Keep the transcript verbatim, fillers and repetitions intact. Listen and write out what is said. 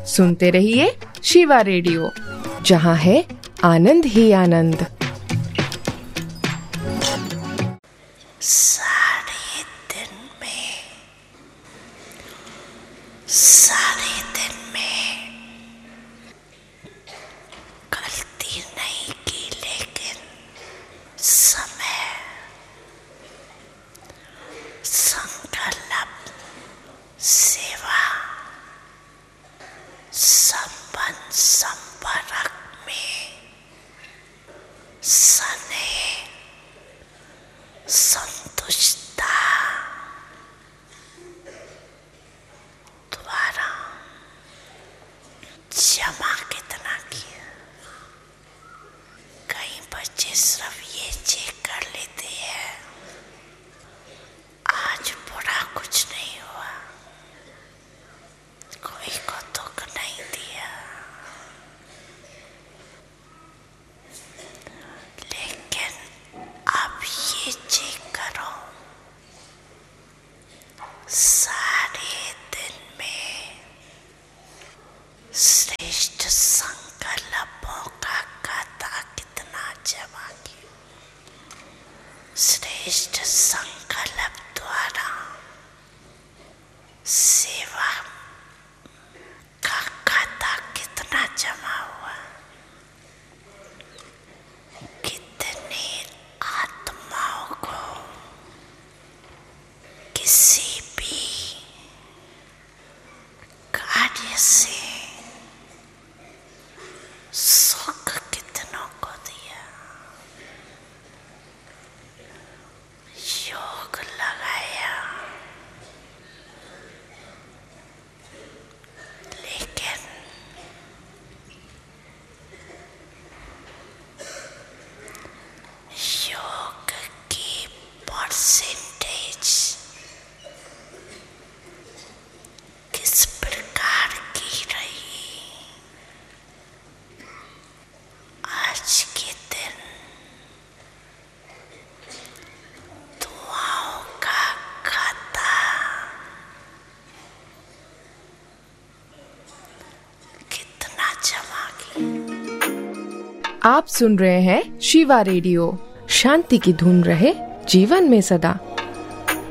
सुनते रहिए शिवा रेडियो, जहाँ है आनंद ही आनंद। सारे दिन में सारे दिन में गलती नहीं की, लेकिन समय, संकल्प, सेवा, संबंध, संपर्क में स्नेह, संतुष्टता द्वारा जमा कितना किया। कई बच्चे सिर्फ ये चेक कर लेते हैं, आज बुरा कुछ नहीं हुआ, कोई को दुख नहीं दिया, लेकिन अब ये चेक करो, सारे दिन में श्रेष्ठ संकल्पों का खाता कितना जमा किया। श्रेष्ठ संकल्प द्वारा सेवा का खाता कितना जमा हुआ। कितने आत्माओं को किसी भी कार्य से सुख कितनों को दिया। योग लगाया, लेकिन योग की परसेंटेज किस प्रकार की रही। आज के दिन दुआओं का खाता कितना जमा किया। आप सुन रहे हैं शिवा रेडियो। शांति की धुन रहे जीवन में सदा।